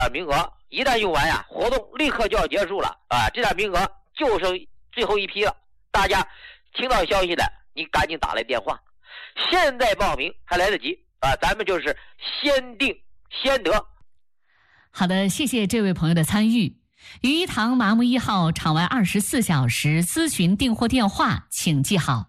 名额，一旦用完呀，活动立刻就要结束了啊！这点名额就剩最后一批了，大家听到消息的，你赶紧打来电话，现在报名还来得及啊！咱们就是先定先得。 好的，谢谢这位朋友的参与。鱼一堂麻木1号场外24小时咨询订货电话，请记好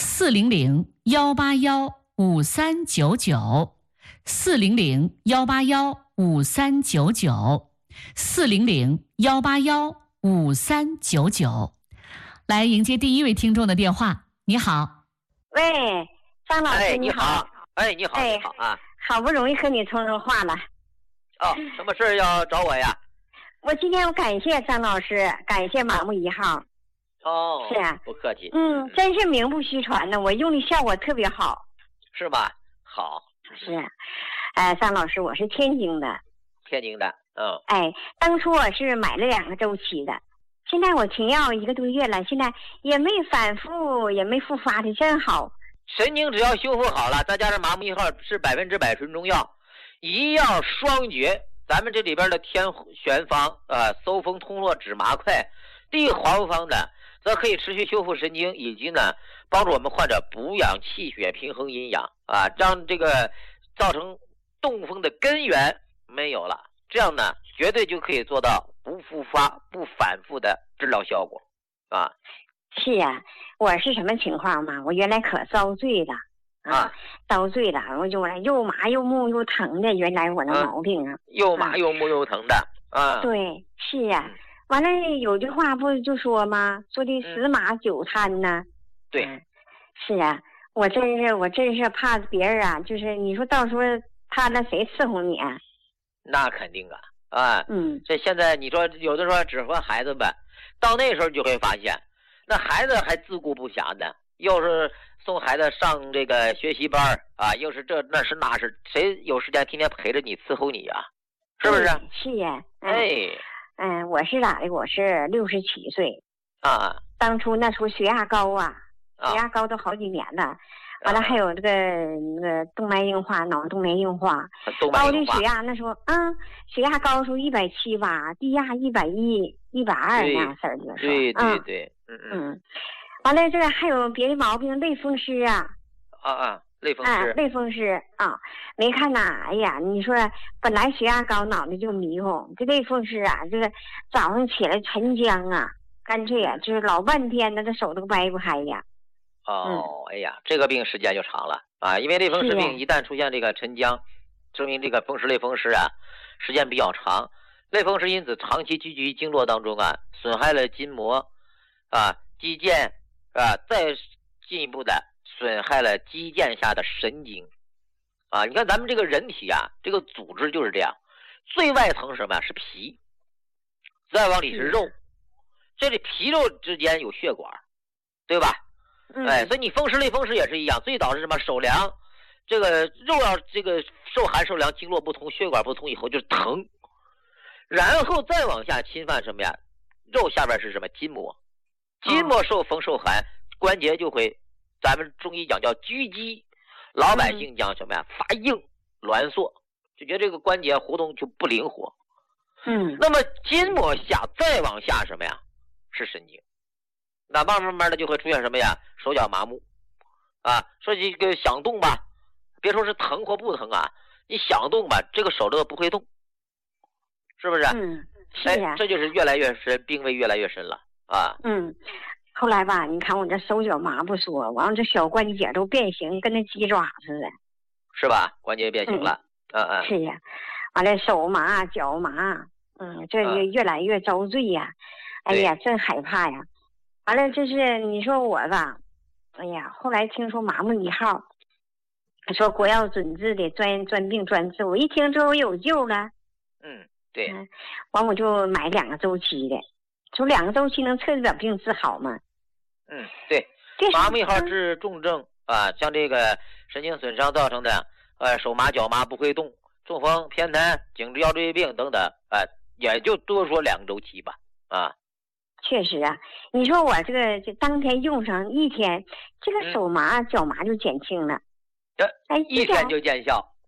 401-181-5399，401-181-5399。来迎接第一位听众的电话。你好， 喂，张老师， 你好。你好，你好啊！ 好不容易和你通上话了。 哦，什么事要找我呀？ 我今天感谢张老师，感谢麻木1号。 哦， 是啊， 不客气。 真是名不虚传的，我用的效果特别好。 是吧？好。 是，张老师，我是天津的。 天津的， 当初我是买了2个周期的，现在我停药1个多月了，现在也没反复，也没复发的，真好。 神经只要修复好了，再加上麻木1号是100%纯中药，一药双绝。咱们这里边的天旋方搜风通络止麻快，地黄方的则可以持续修复神经，以及呢帮助我们患者补养气血，平衡阴阳啊，让这个造成中风的根源没有了，这样呢绝对就可以做到不复发不反复的治疗效果啊。 是啊，我是什么情况嘛？我原来可遭罪了遭罪了，我就又麻又木又疼的，原来我那毛病啊， 又麻又木又疼的啊。 对，是啊。完了有句话不就说吗？说的10麻9贪呢。 对， 是啊，我真是怕别人啊，就是你说到时候他那谁伺候你啊？ 那肯定啊。这现在你说有的时候只和孩子们，到那时候你就会发现，那孩子还自顾不暇的，又是送孩子上这个学习班啊，又是这那是那是，谁有时间天天陪着你伺候你啊？是不是？ 是呀。我是咋的？我是67岁啊。 当初那时候血压高血压高都好几年了。完了还有那个动脉硬化，脑动脉硬化，高的血压那时候血压高的时候170吧，低压110、120那样式儿的。 对。 完了这个还有别的毛病，类风湿类风湿没看呐。哎呀，你说本来血压高，脑袋就迷糊，这类风湿这个早上起来晨僵干脆就是老半天的，这手都掰不开呀。 哎呀，这个病时间就长了啊，因为类风湿病一旦出现这个晨僵，证明这个类风湿时间比较长。类风湿因此长期居于经络当中损害了筋膜肌腱再进一步的损害了肌腱下的神经你看咱们这个人体这个组织就是这样，最外层是什么是皮，再往里是肉，这里皮肉之间有血管，对吧？所以你类风湿也是一样，最早是什么手凉，这个肉要这个受寒受凉，经络不通，血管不通以后就是疼，然后再往下侵犯什么呀？肉下边是什么？筋膜，筋膜受风受寒，关节就会，咱们中医讲叫拘肌，老百姓讲什么呀？发硬挛缩，就觉得这个关节活动就不灵活。那么筋膜下再往下什么呀？是神经。那慢慢的就会出现什么呀？手脚麻木说这个想动吧，别说是疼或不疼你想动吧，这个手这个不会动，是不是？ 是呀。 这就是越来越深，病位越来越深了后来吧，你看我这手脚麻不说，完了这小关节都变形，跟那鸡爪似的， 是吧？关节变形了。 是呀。完了手麻脚麻，这越来越遭罪呀。哎呀，真害怕呀。完了，这是你说我吧，哎呀，后来听说麻木1号，说国药准治的专病专治，我一听之后有救了。 对。 完我就买2个周期的，说2个周期能彻底把病治好吗？ 对。麻木1号治重症像这个神经损伤造成的手麻脚麻不会动、中风偏瘫、颈椎腰椎病等等也就多说2个周期吧确实你说我这个就当天用上1天，这个手麻脚麻就减轻了。 1天就见效。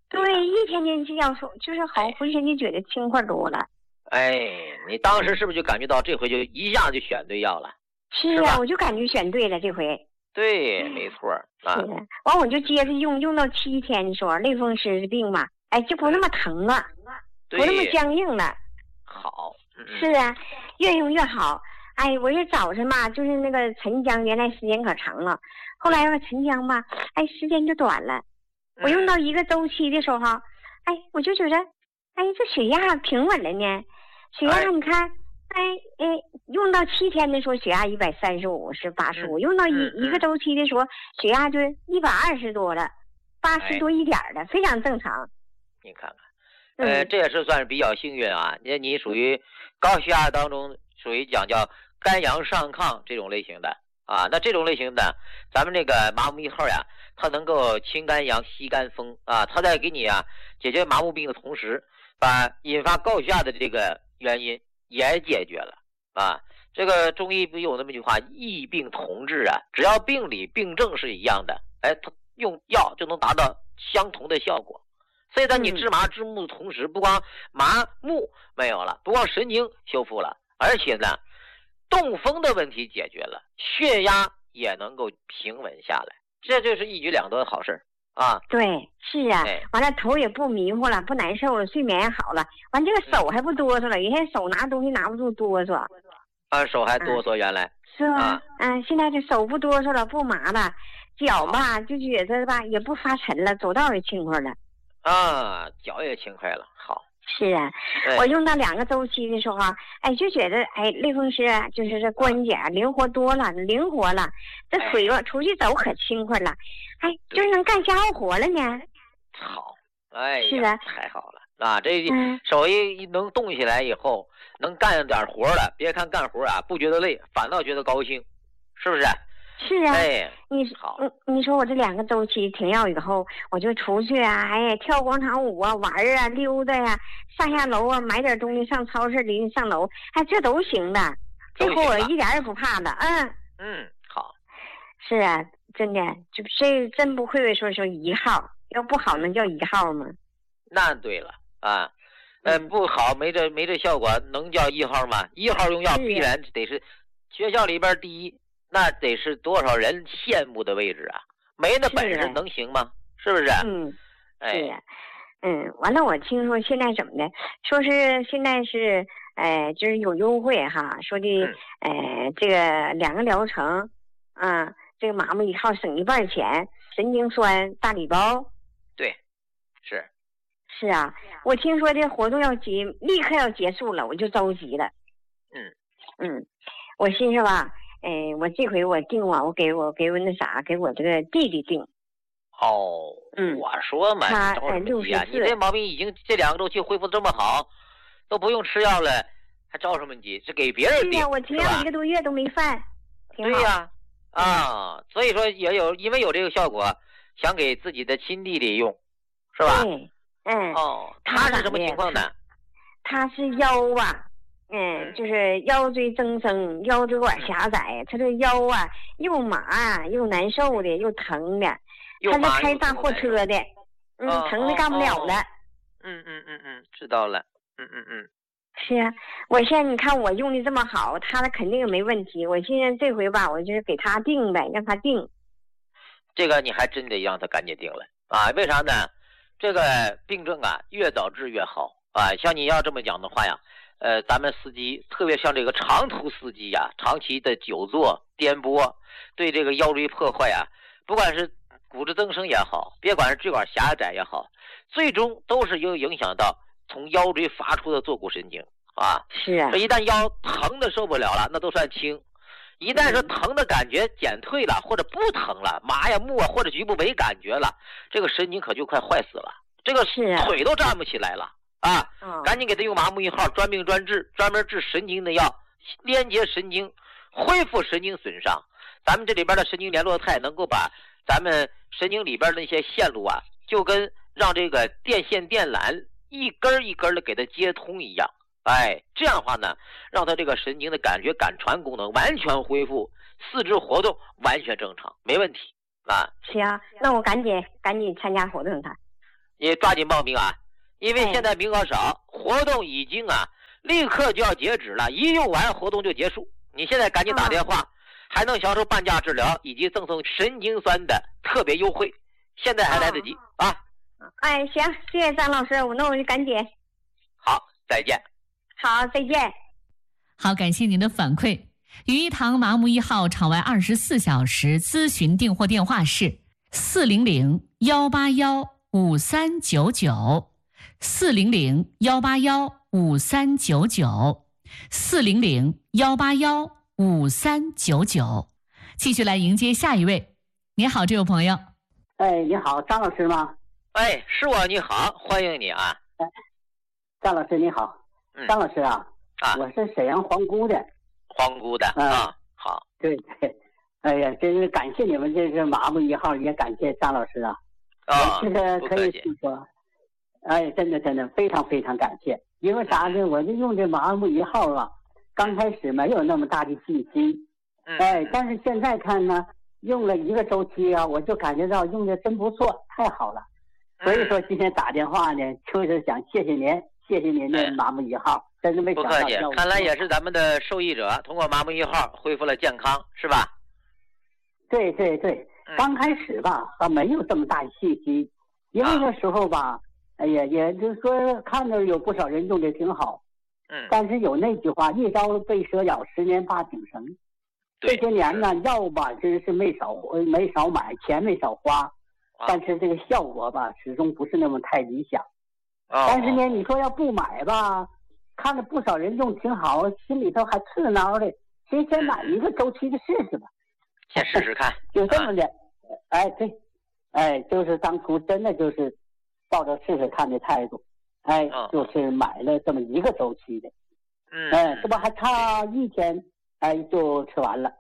对，一天天就要说，就是好像浑身就觉得轻快多了。 你当时是不是就感觉到这回就一下就选对药了？ 是啊，我就感觉选对了这回。 对，没错啊。 是的，完我就接着用到7天的时候，类风湿的病嘛，就不那么疼了，不那么僵硬了。 好。 是啊，越用越好。我这早晨嘛，就是那个沉姜，原来时间可长了，后来吧沉姜吧，时间就短了。我用到1个周期的时候，我就觉得，这血压平稳了呢。血压你看，用到7天的时候，血压135是85，用到一个周期的时候，血压就120多了，80多一点的，非常正常。 你看看，这也是算是比较幸运啊。你属于高血压当中属于讲叫肝阳上亢这种类型的啊。那这种类型的，咱们这个麻木1号呀，它能够清肝阳、息肝风啊，它在给你解决麻木病的同时，把引发高血压的这个原因也解决了啊。这个中医不有那么一句话，异病同治啊，只要病理病症是一样的，它用药就能达到相同的效果。所以在你治麻治木的同时，不光麻木没有了，不光神经修复了，而且呢，动风的问题解决了，血压也能够平稳下来，这就是一举两得的好事啊。 对，是啊，完了头也不迷糊了，不难受了，睡眠也好了，完这个手还不哆嗦了，原先手拿东西拿不住哆嗦。 手还哆嗦，原来是吧？现在这手不哆嗦了，不麻了，脚吧就觉得吧也不发沉了，走道也轻快了。 脚也轻快了，好。 是啊，我用到2个周期的时候，就觉得类风湿就是这关节灵活多了，灵活了，这腿吧出去走可轻快了，就是能干家务活了呢。 好， 是啊， 太好了啊！这手一能动起来以后，能干点活了，别看干活不觉得累，反倒觉得高兴，是不是？ 是啊，你说我这2个周期停药以后，我就出去跳广场舞玩溜达上下楼买点东西，上超市里上楼，这都行的，这会我一点也不怕的。 好。 是啊，真的，这真不愧说1号，要不好能叫1号吗？ 那对了啊，不好没这效果，能叫1号吗？1号用药必然得是学校里边第一。那得是多少人羡慕的位置啊！没那本事能行吗？是不是？ 是。完了，我听说现在怎么的？说是现在是，就是有优惠说的，这个2个疗程，这个麻木1号省1半钱，神经酸大礼包。 对，是。 是啊，我听说这活动立刻要结束了，我就着急了。我寻思吧。我这回我定我给我那啥，给我这个弟弟定。 我说嘛， 他 64，你这毛病已经这2个周期恢复这么好，都不用吃药了，还着什么急？是给别人定。 对呀，我停药1个多月都没犯。 对呀，所以说也有因为有这个效果，想给自己的亲弟弟用，是吧？ 对， 他是什么情况呢？ 他是腰就是腰椎增生，腰椎管狭窄，他这腰又麻又难受的，又疼的，他是开大货车的，疼的干不了了。 知道了。 是啊，我现在你看我用的这么好，他肯定没问题。我现在这回吧，我就是给他定呗，让他定。 这个你还真得让他赶紧定了为啥呢？这个病症越早治越好像你要这么讲的话呀。咱们司机，特别像这个长途司机长期的久坐颠簸，对这个腰椎破坏不管是骨质增生也好，别管是椎管狭窄也好，最终都是影响到从腰椎发出的坐骨神经是啊， 这一旦腰疼的受不了了，那都算轻；一旦说疼的感觉减退了，或者不疼了，麻木或者局部没感觉了，这个神经可就快坏死了，这个腿都站不起来了。赶紧给他用麻木1号专病专治，专门治神经的药，连接神经，恢复神经损伤。咱们这里边的神经联络肽能够把咱们神经里边的那些线路就跟让这个电线电缆一根一根的给它接通一样。这样的话呢，让它这个神经的感觉感传功能完全恢复，四肢活动完全正常，没问题行，那我赶紧参加活动你抓紧报名啊，因为现在名额少，活动已经立刻就要截止了，一用完活动就结束。你现在赶紧打电话，还能享受半价治疗以及赠送神经酸的特别优惠，现在还来得及啊！ 哎，行，谢谢张老师，那我就赶紧。 好，再见。 好，再见。 好，感谢您的反馈。于一堂麻木1号场外24小时咨询订货电话是400-181-5399，400-181-5399。继续来迎接下一位。你好，这位朋友。 哎，你好，张老师吗？ 哎，是我，你好，欢迎你啊。 哎，张老师你好。张老师我是沈阳皇姑的。 皇姑的好。 对对，哎呀，真是感谢你们这是麻木1号，也感谢张老师这个可以说，哎，真的非常非常感谢。因为啥呢？我就用这麻木1号刚开始没有那么大的信心，但是现在看呢，用了1个周期我就感觉到用的真不错，太好了。所以说今天打电话呢，就是想谢谢您的麻木1号。真的没想到， 不客气，看来也是咱们的受益者，通过麻木1号恢复了健康，是吧？ 对，刚开始还没有这么大信心，因为那时候哎呀，也就是说看着有不少人用的挺好，但是有那句话，一朝被蛇咬，10年怕井绳。这些年呢，药真是没少买，钱没少花，但是这个效果始终不是那么太理想。但是呢，你说要不买看着不少人用挺好，心里头还刺挠的，先买1个周期的试试吧， 先试试看， 就这么的。哎，对，哎，就是当初真的就是抱着试试看的态度，就是买了这么1个周期的，这不还差1天，就吃完了，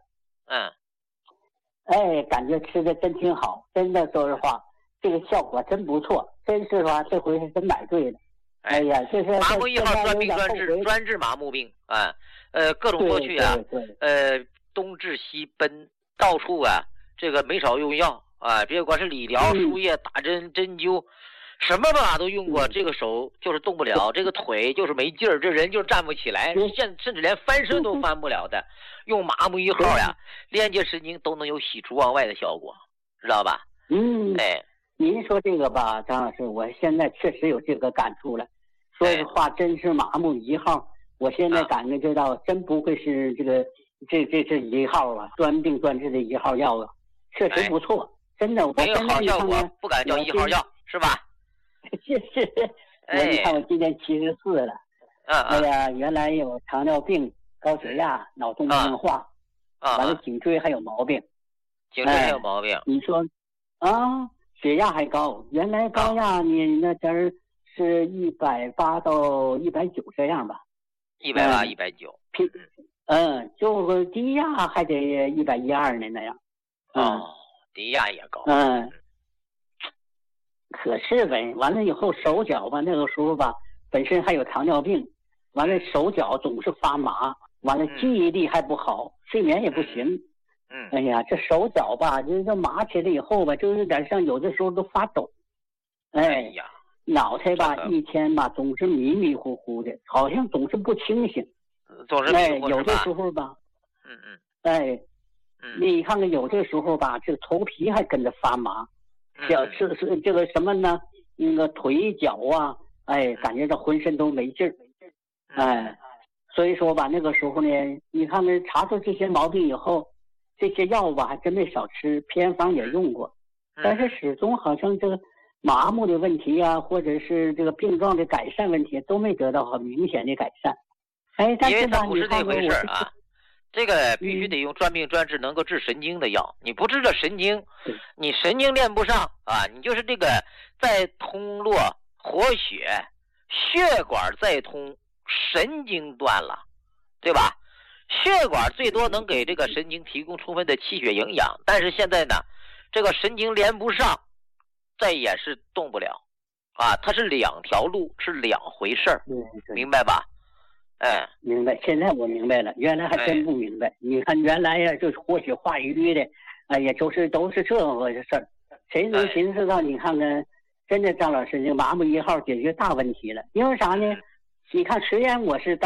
感觉吃的真挺好，真的说实话，这个效果真不错，真是说这回是真买对了。哎呀，这是麻木1号专治麻木病各种过去东治西奔，到处这个没少用药别管是理疗、输液、打针、针灸，什么办法都用过。这个手就是动不了，这个腿就是没劲儿，这人就站不起来，甚至连翻身都翻不了的。用麻木1号连接神经都能有喜出望外的效果，知道吧？ 您说这个张老师，我现在确实有这个感触了。说实话，真是麻木1号，我现在感觉到真不会是这1号专病专治的1号药确实不错，真的。 没有好效果，不敢叫1号药，是吧？ 是。你看我今年74了，哎呀，原来有糖尿病、高血压、脑动脉硬化，完了颈椎还有毛病。 颈椎还有毛病？ 你说血压还高，原来高压你那前儿是180到190这样吧 ，180、190， 就低压还得112呢那样， 低压也高， 可是呗，完了以后手脚那个时候本身还有糖尿病，完了手脚总是发麻，完了记忆力还不好，睡眠也不行，哎呀，这手脚这麻起来以后就有点像有的时候都发抖， 哎呀。 脑袋一天总是迷迷糊糊的，好像总是不清醒， 总是迷糊有的时候你看看有的时候这个头皮还跟着发麻，是这个什么呢？那个腿脚感觉到浑身都没劲儿，所以说那个时候呢，你看看查出这些毛病以后，这些药还真没少吃，偏方也用过，但是始终好像这个麻木的问题或者是这个病状的改善问题都没得到很明显的改善。但是因为它不是那回事这个必须得用专病专治能够治神经的药，你不治这神经，你神经练不上你就是这个再通络活血，血管再通，神经断了，对吧？血管最多能给这个神经提供充分的气血营养，但是现在呢，这个神经连不上，再也是动不了它是2条路，是2回事儿，明白吧？ 明白。现在我明白了，原来还真不明白。你看原来就是活血化瘀的，哎呀，都是这回事儿。谁能寻思到你看看真的张老师，这个麻木1号解决大问题了。因为啥呢？你看，虽然我是